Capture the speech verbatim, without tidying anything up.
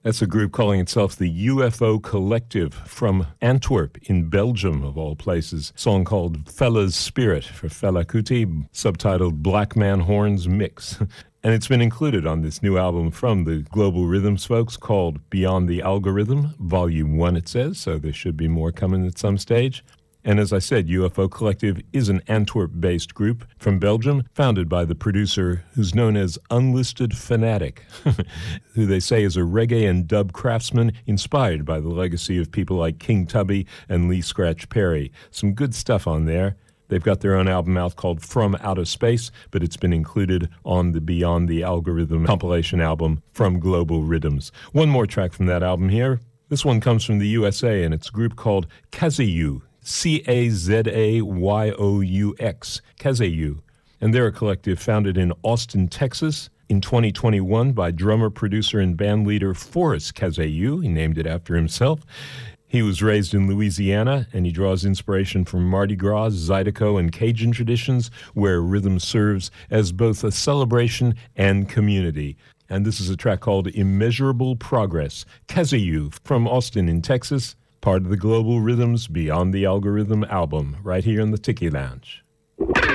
That's a group calling itself the U F O Collective from Antwerp in Belgium, of all places. A song called Fella's Spirit for Fela Kuti, subtitled Black Man Horns Mix. And it's been included on this new album from the Global Rhythms folks called Beyond the Algorithm, Volume one it says, so there should be more coming at some stage. And as I said, U F O Collective is an Antwerp-based group from Belgium, founded by the producer who's known as Unlisted Fanatic, who they say is a reggae and dub craftsman inspired by the legacy of people like King Tubby and Lee Scratch Perry. Some good stuff on there. They've got their own album out called From Outer Space, but it's been included on the Beyond the Algorithm compilation album from Global Rhythms. One more track from that album here. This one comes from the U S A, and it's a group called Kazayou. C A Z A Y O U X, Kazayou. And they're a collective founded in Austin, Texas in twenty twenty-one by drummer, producer, and band leader Forrest Kazayou. He named it after himself. He was raised in Louisiana, and he draws inspiration from Mardi Gras, Zydeco, and Cajun traditions, where rhythm serves as both a celebration and community. And this is a track called Immeasurable Progress. Kazayou from Austin in Texas, part of the Global Rhythms Beyond the Algorithm album, right here in the Tiki Lounge.